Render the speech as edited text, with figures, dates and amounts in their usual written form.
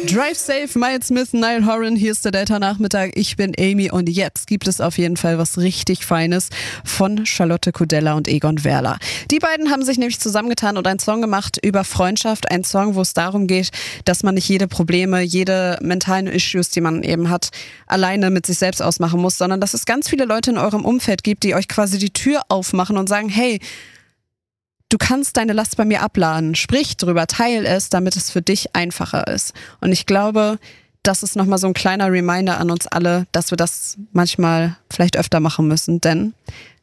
Drive Safe, Miles Smith, Niall Horan, hier ist der Delta-Nachmittag, ich bin Amy und jetzt gibt es auf jeden Fall was richtig Feines von Charlotte Kudella und Egon Werler. Die beiden haben sich nämlich zusammengetan und einen Song gemacht über Freundschaft, ein Song, wo es darum geht, dass man nicht jede Probleme, jede mentalen Issues, die man eben hat, alleine mit sich selbst ausmachen muss, sondern dass es ganz viele Leute in eurem Umfeld gibt, die euch quasi die Tür aufmachen und sagen, hey, du kannst deine Last bei mir abladen, sprich drüber, teil es, damit es für dich einfacher ist. Und ich glaube, das ist nochmal so ein kleiner Reminder an uns alle, dass wir das manchmal vielleicht öfter machen müssen, denn